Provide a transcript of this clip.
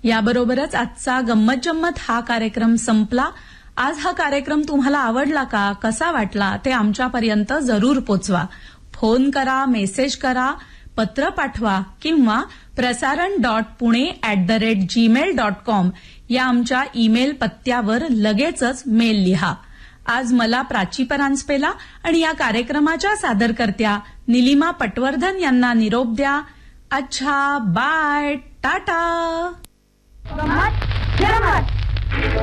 याबरोबरच आजचा गंमत जम्मत हा कार्यक्रम संपला. आज हा कार्यक्रम तुम्हाला आवडला का, कसा वाटला ते आमच्यापर्यंत जरूर पोचवा. फोन करा, मेसेज करा, पत्र पाठवा किंवा prasaran.pune@gmail.com या आमच्या ईमेल पत्त्यावर लगेचच मेल लिहा. आज मला प्राची परांजपेला आणि या कार्यक्रमाच्या सादरकर्त्या निलिमा पटवर्धन यांना निरोप द्या. अच्छा, बाय, टाटा. गंमत जम्मत.